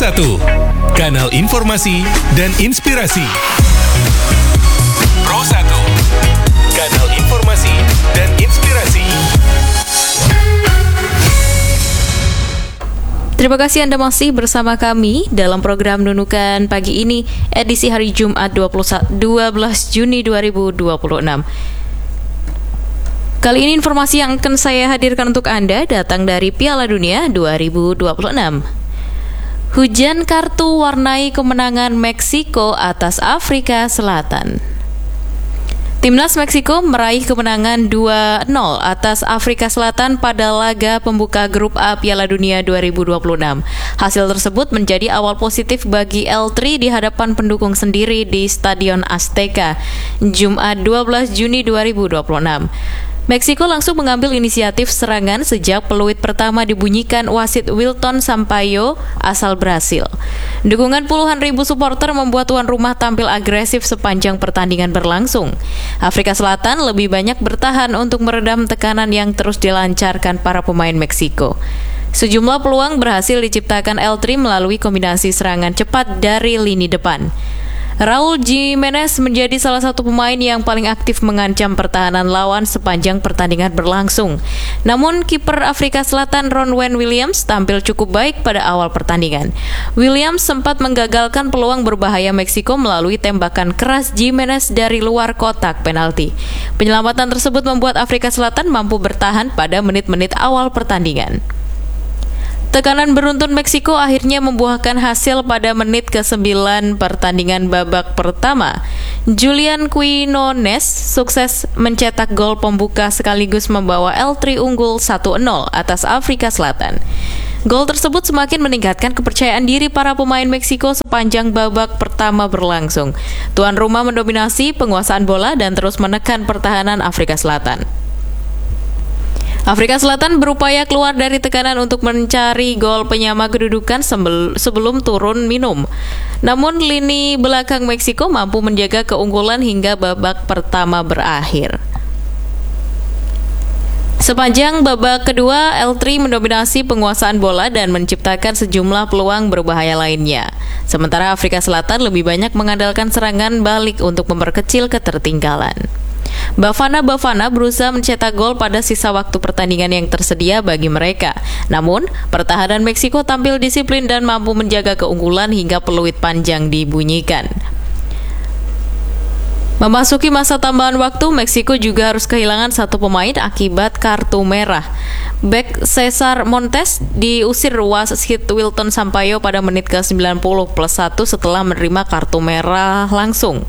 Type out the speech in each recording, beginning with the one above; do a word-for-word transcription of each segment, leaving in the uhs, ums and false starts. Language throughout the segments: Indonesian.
satu, kanal informasi dan inspirasi. Pro satu, kanal informasi dan inspirasi. Terima kasih Anda masih bersama kami dalam program Nunukan Pagi ini, edisi hari Jumat dua belas Juni dua ribu dua puluh enam. Kali ini informasi yang akan saya hadirkan untuk Anda datang dari Piala Dunia dua ribu dua puluh enam. Hujan kartu warnai kemenangan Meksiko atas Afrika Selatan. Timnas Meksiko meraih kemenangan dua nol atas Afrika Selatan pada laga pembuka grup A Piala Dunia dua ribu dua puluh enam. Hasil tersebut menjadi awal positif bagi El Tri di hadapan pendukung sendiri di Stadion Azteca, Jumat dua belas Juni dua ribu dua puluh enam. Meksiko langsung mengambil inisiatif serangan sejak peluit pertama dibunyikan wasit Wilton Sampaio asal Brasil. Dukungan puluhan ribu supporter membuat tuan rumah tampil agresif sepanjang pertandingan berlangsung. Afrika Selatan lebih banyak bertahan untuk meredam tekanan yang terus dilancarkan para pemain Meksiko. Sejumlah peluang berhasil diciptakan El Tri melalui kombinasi serangan cepat dari lini depan. Raul Jimenez menjadi salah satu pemain yang paling aktif mengancam pertahanan lawan sepanjang pertandingan berlangsung. Namun, kiper Afrika Selatan Ronwen Williams tampil cukup baik pada awal pertandingan. Williams sempat menggagalkan peluang berbahaya Meksiko melalui tembakan keras Jimenez dari luar kotak penalti. Penyelamatan tersebut membuat Afrika Selatan mampu bertahan pada menit-menit awal pertandingan. Tekanan beruntun Meksiko akhirnya membuahkan hasil pada menit kesembilan pertandingan babak pertama. Julian Quinones sukses mencetak gol pembuka sekaligus membawa El Tri unggul satu nol atas Afrika Selatan. Gol tersebut semakin meningkatkan kepercayaan diri para pemain Meksiko sepanjang babak pertama berlangsung. Tuan rumah mendominasi penguasaan bola dan terus menekan pertahanan Afrika Selatan. Afrika Selatan berupaya keluar dari tekanan untuk mencari gol penyama kedudukan sebelum turun minum. Namun lini belakang Meksiko mampu menjaga keunggulan hingga babak pertama berakhir. Sepanjang babak kedua, El Tri mendominasi penguasaan bola dan menciptakan sejumlah peluang berbahaya lainnya. Sementara Afrika Selatan lebih banyak mengandalkan serangan balik untuk memperkecil ketertinggalan. Bafana Bafana berusaha mencetak gol pada sisa waktu pertandingan yang tersedia bagi mereka. Namun, pertahanan Meksiko tampil disiplin dan mampu menjaga keunggulan hingga peluit panjang dibunyikan. Memasuki masa tambahan waktu, Meksiko juga harus kehilangan satu pemain akibat kartu merah. Bek Cesar Montes diusir wasit Wilton Sampaio pada menit ke sembilan puluh plus satu setelah menerima kartu merah langsung.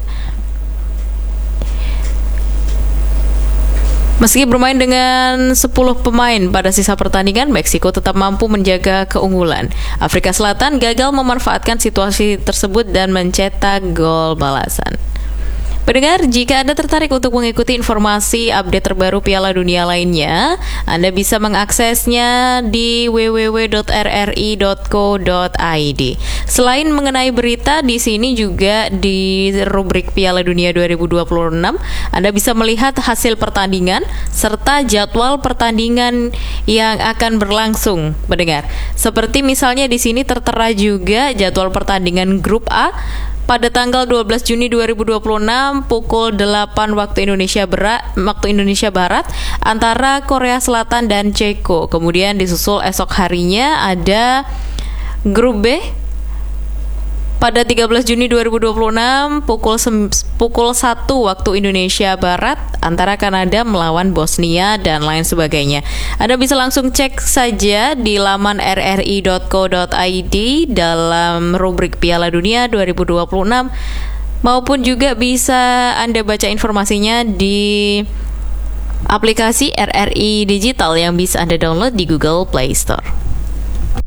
Meski bermain dengan sepuluh pemain pada sisa pertandingan, Meksiko tetap mampu menjaga keunggulan. Afrika Selatan gagal memanfaatkan situasi tersebut dan mencetak gol balasan. Pendengar, jika Anda tertarik untuk mengikuti informasi update terbaru Piala Dunia lainnya, Anda bisa mengaksesnya di w w w dot r r i dot co dot i d. Selain mengenai berita, di sini juga di rubrik Piala Dunia dua ribu dua puluh enam, Anda bisa melihat hasil pertandingan serta jadwal pertandingan yang akan berlangsung, pendengar. Seperti misalnya di sini tertera juga jadwal pertandingan grup A pada tanggal dua belas Juni dua ribu dua puluh enam pukul delapan waktu Indonesia Barat, waktu Indonesia Barat antara Korea Selatan dan Ceko. Kemudian disusul esok harinya ada grup B pada tiga belas Juni dua ribu dua puluh enam pukul pukul satu waktu Indonesia Barat antara Kanada melawan Bosnia dan lain sebagainya. Anda bisa langsung cek saja di laman r r i dot co dot i d dalam rubrik Piala Dunia dua ribu dua puluh enam, maupun juga bisa Anda baca informasinya di aplikasi R R I Digital yang bisa Anda download di Google Play Store.